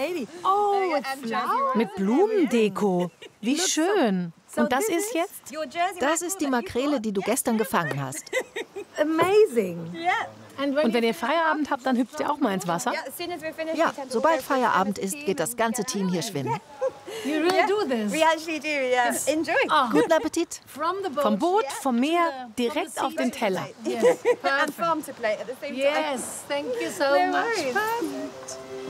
Oh, Mit Blumendeko. Wie schön. Und das ist jetzt? Das ist die Makrele, die du gestern gefangen hast. Amazing. Und wenn ihr Feierabend habt, dann hüpft ihr auch mal ins Wasser? Ja, sobald Feierabend ist, geht das ganze Team hier schwimmen. You really do this? We actually do, yeah. Enjoy. Guten Appetit. Vom Boot, vom Meer, direkt auf den Teller. And farm to plate at the same time. Yes, thank you so much. worries.